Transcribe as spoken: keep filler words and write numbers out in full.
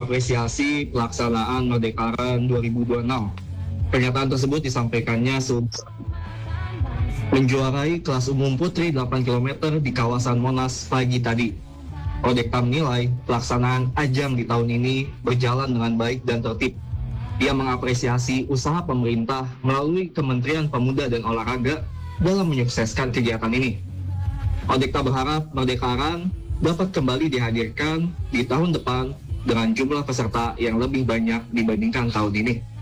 mengapresiasi pelaksanaan Merdeka dua ribu dua puluh enam. Pernyataan tersebut disampaikannya seusai menjuarai kelas umum putri delapan kilometer di kawasan Monas pagi tadi. Odekta menilai pelaksanaan ajang di tahun ini berjalan dengan baik dan tertib. Dia mengapresiasi usaha pemerintah melalui Kementerian Pemuda dan Olahraga dalam menyukseskan kegiatan ini. Odekta berharap Merdeka Run dapat kembali dihadirkan di tahun depan dengan jumlah peserta yang lebih banyak dibandingkan tahun ini.